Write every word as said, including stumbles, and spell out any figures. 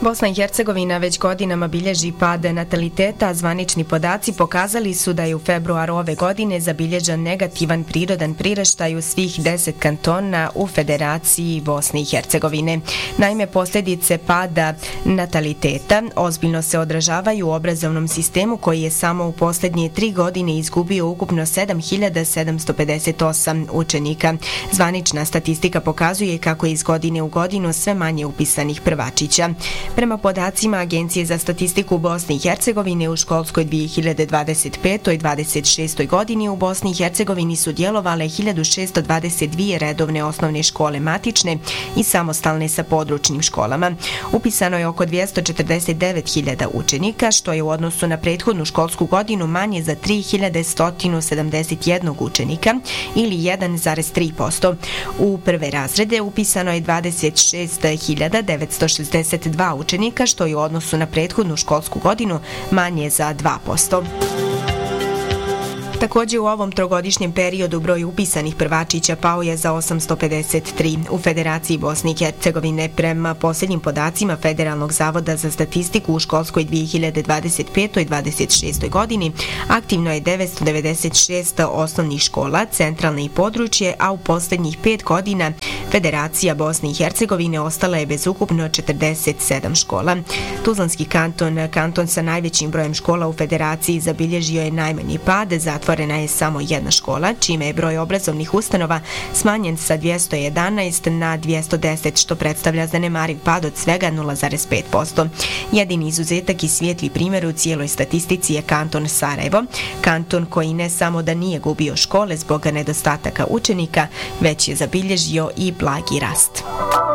Bosna i Hercegovina već godinama bilježi pad nataliteta, a zvanični podaci pokazali su da je u februaru ove godine zabilježen negativan prirodan priraštaj u svih deset kantona u Federaciji Bosne i Hercegovine. Naime, posljedice pada nataliteta ozbiljno se odražavaju u obrazovnom sistemu koji je samo u posljednje tri godine izgubio ukupno sedam hiljada sedamsto pedeset osam učenika. Zvanična statistika pokazuje kako je iz godine u godinu sve manje upisanih prvačića. Prema podacima Agencije za statistiku Bosne i Hercegovine u školskoj dvije hiljade dvadeset pete dvadeset šeste godini u Bosni i Hercegovini su djelovale hiljadu šesto dvadeset dvije redovne osnovne škole matične i samostalne sa područnim školama. Upisano je oko dvjesto četrdeset devet hiljada učenika, što je u odnosu na prethodnu školsku godinu manje za tri hiljade sto sedamdeset jedan učenika ili jedan zarez tri posto. U prve razrede upisano je dvadeset šest hiljada devetsto šezdeset dva učenika, što je u odnosu na prethodnu školsku godinu manje za dva posto. Također u ovom trogodišnjem periodu broj upisanih prvačića pao je za osamsto pedeset tri. U Federaciji Bosne i Hercegovine prema posljednjim podacima Federalnog zavoda za statistiku u školskoj dvije hiljade dvadeset pete dvadeset šeste godini aktivno je devetsto devedeset šest osnovnih škola, centralne i područje, a u posljednjih pet godina Federacija Bosne i Hercegovine ostala je bez ukupno četrdeset sedam škola. Tuzlanski kanton, kanton sa najvećim brojem škola u Federaciji, zabilježio je najmanji pad, zatvorena je samo jedna škola, čime je broj obrazovnih ustanova smanjen sa dvjesto jedanaest na dvjesto deset, što predstavlja zanemariv pad od svega nula zarez pet posto. Jedini izuzetak i svijetli primjer u cijeloj statistici je kanton Sarajevo, kanton koji ne samo da nije gubio škole zbog nedostataka učenika, već je zabilježio i blagi rast.